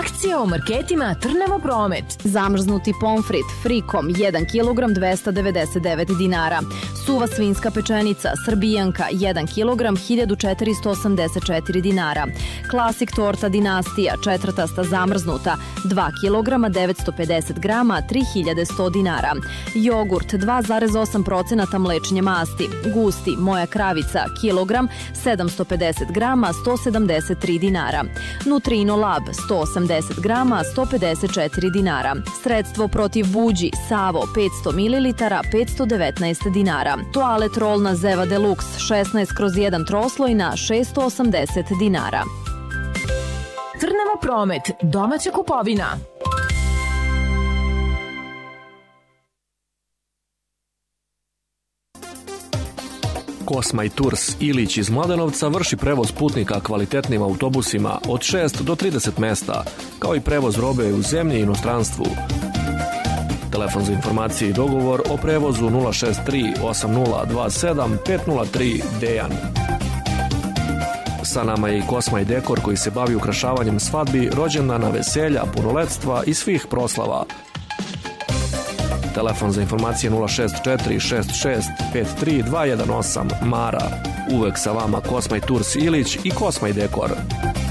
Akcija u marketima Trnavo Promet. Zamrznuti pomfrit frikom 1 kg 299 dinara. Suva svinjska pečenica Srbijanka 1 kg 1484 dinara. Klasik torta Dinastija četvrtasta zamrznuta 2 kg 950 grama 3100 dinara. Jogurt 2,8% mlečne masti. Gusti Moja kravica kilogram 750 grama 173 dinara. Nutrino Lab 180 grama 154 dinara. Sredstvo protiv buđi Savo 500 ml 519 dinara. Toalet rolna Zeva Deluxe 16/1 troslojna 680 dinara. Trnavo Promet, domaća kupovina. Kosma i Tours Ilić iz Mladenovca vrši prevoz putnika kvalitetnim autobusima od 6 do 30 mesta, kao i prevoz robe u zemlji i inostranstvu. Telefon za informacije i dogovor o prevozu 063 8027 503 Dejan. Sa nama je i Kosma i Dekor koji se bavi ukrašavanjem svadbi, rođendana, veselja, punoletstva i svih proslava. Telefon za informacije 064 66 53218 Mara. Uvek sa vama Kosma i Tours Ilić i Kosma i Dekor.